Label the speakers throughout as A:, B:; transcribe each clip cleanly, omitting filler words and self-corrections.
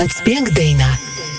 A: Atspėk dainą.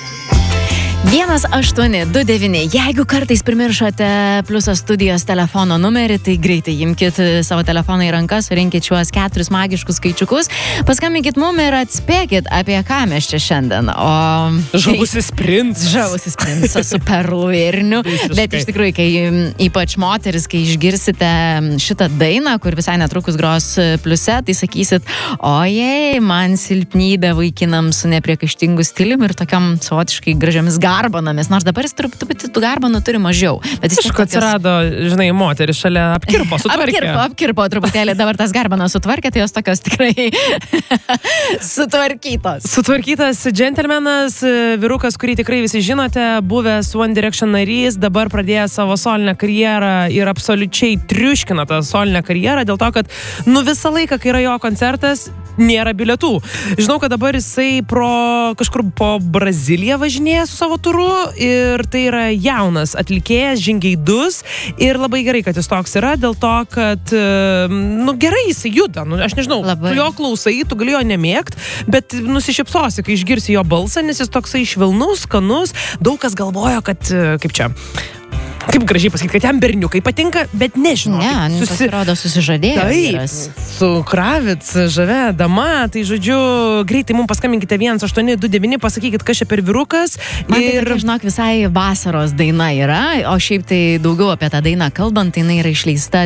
B: 1829. Jeigu kartais primiršote Pliuso studijos telefono numerį, tai greitai imkit savo telefoną į rankas, surinkit šiuos 4 magiškus skaičiukus, paskambinkit mum ir atspėkit, apie ką mes čia šiandien.
C: Žavusis princas.
B: Žavusis princas su perlų vėriniu. Bet iš tikrųjų, kai ypač moteris, kai išgirsite šitą dainą, kur visai netrukus gros Pliuse, tai sakysit, ojei, man silpnybė vaikinam su nepriekaištingu stiliumi ir tokiam savotiškai gražiamis garbanomis, nors dabar jis truputį tų garbanų turi mažiau. Bet jis
C: atsirado, žinai, moteris šalia apkirpo, sutvarkė.
B: Apkirpo truputėlį, dabar tas garbanas sutvarkė, tai jos tokios tikrai sutvarkytos.
C: Sutvarkytas džentelmenas, vyrukas, kurį tikrai visi žinote, buvęs One Direction narys, dabar pradėjęs savo solinę karjerą ir absoliučiai triuškina tą solinę karjerą, dėl to, kad visą laiką, kai yra jo koncertas, nėra bilietų. Žinau, kad dabar jisai kažkur po Braziliją važinėja su savo turu ir tai yra jaunas atlikėjas, žingeidus ir labai gerai, kad jis toks yra, dėl to, kad gerai jisai juda, aš nežinau, tu jo klausai, tu gali jo nemėgt, bet nusišypsosi, kai išgirsi jo balsą, nes jis toksai švelnus, skanus, daug kas galvojo, kad kaip gražiai pasakyti, kad jam berniukai patinka, bet nežinau.
B: Ne, pasirodo susižadėjęs.
C: Taip, su Kravic, žavia dama, tai žodžiu, greitai mums paskambinkite 1829, pasakykit, kas čia per vyrukas.
B: Man tai tokia, žinok, visai vasaros daina yra, o šiaip tai daugiau apie tą dainą kalbant, tai jinai yra išleista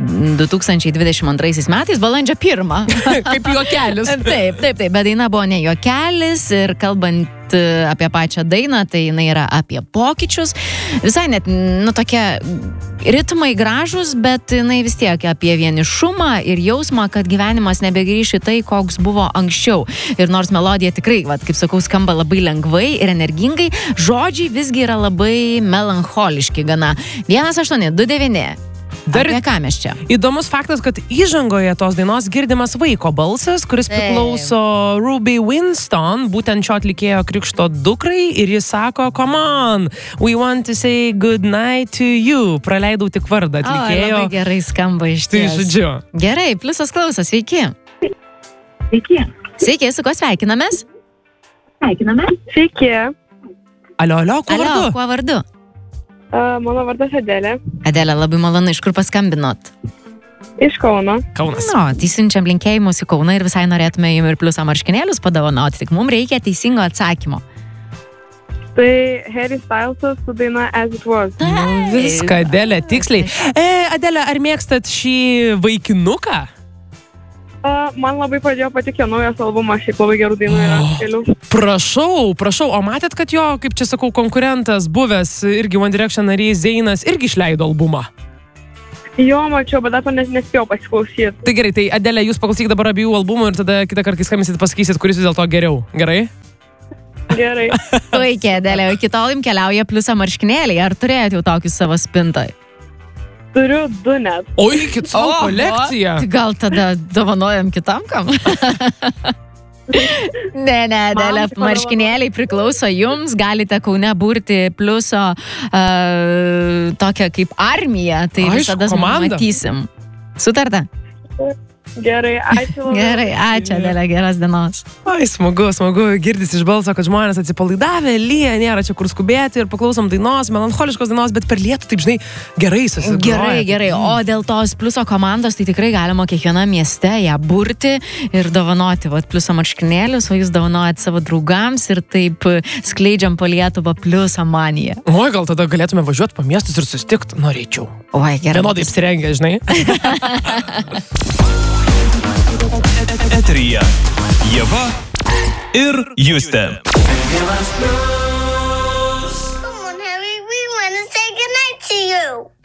B: 2022 metais, balandžio 1.
C: Kaip juokelis.
B: Taip, bet daina buvo ne juokelis ir kalbant apie pačią dainą, tai jinai yra apie pokyčius. Visai net, tokie ritmai gražus, bet jinai vis tiek apie vienišumą ir jausmą, kad gyvenimas nebegrįš į tai, koks buvo anksčiau. Ir nors melodija tikrai, kaip sakau, skamba labai lengvai ir energingai, žodžiai visgi yra labai melancholiški gana. 1829. Apie ką mes čia?
C: Įdomus faktas, kad įžangoje tos dainos girdimas vaiko balsas, kuris priklauso Ruby Winston, būtent šio atlikėjo krikšto dukrai, ir jis sako, come on, we want to say good night to you. Praleidau tik vardą atlikėjo.
B: Labai gerai skamba iš ties.
C: Tai žodžiu.
B: Gerai, Pliusas klauso, sveiki.
D: Sveiki.
B: Sveiki, su kuo sveikinamės?
D: Sveiki.
C: Alio, kuo vardu?
D: Mano vardas Adelė.
B: Adelė, labai malonu, iš kur paskambinot?
D: Iš Kauno.
C: Kaunas.
B: Tai siunčiam linkėjimus į Kauną ir visai norėtume jums ir Pliuso marškinėlius padovanoti, tik mums reikia teisingo atsakymo.
D: Tai Harry Stylesas su daina As It Was.
C: Viską, Adelė, tiksliai. Adelė, ar mėgstat šį vaikinuką?
D: Man labai padėjo patikė naujas albumas, šiaip labai gerų dainų yra kelių.
C: Prašau, o matėt, kad jo, kaip čia sakau, konkurentas buvęs irgi One Direction narys Zainas irgi išleido albumą?
D: Jo, mačiau, bet dar to nespėjau pasiklausyti.
C: Tai gerai, tai Adelė, jūs paklausyk dabar abiejų albumų ir tada kitą kartą, kai skambinsit, pasakysit, kuris vis dėlto geriau. Gerai?
D: Gerai.
B: Puikiai, Adelė, iki tol jums keliauja Pliuso marškinėliai. Ar turėjot jau tokius savo spintoj?
D: Turiu 2 net.
C: Oi, kit savo kolekciją.
B: Tai gal tada dovanojam kitam kam? Ne, Adelė, marškinėliai priklauso jums, galite Kaune burti Pliuso tokią kaip armiją, tai visada matysim. Sutarta?
D: Gerai, ačiū.
B: Gerai, ačiū, Adelė, geros dienos.
C: Ai, smagu, girdis iš balso, kad žmonės atsipalaidavę, lyja, nėra čia kur skubėti ir paklausom dainos, melancholiškos dainos, bet per lietų, taip žinai, gerai susigroja.
B: Gerai, o dėl tos Pliuso komandos, tai tikrai galima kiekvienam mieste ją burti ir dovanoti, Pliuso marškinėlius, o jūs dovanojat savo draugams ir taip skleidžiam po Lietuvą Pliuso maniją.
C: Oi, gal tada galėtume važiuoti po miestus ir susitikti, norėčiau.
B: Oi, gerai.
C: Vienodai apsirengę, žinai.
E: Eteryje Ieva ir Justė.
F: Come on, Harry, we want to say goodnight to you.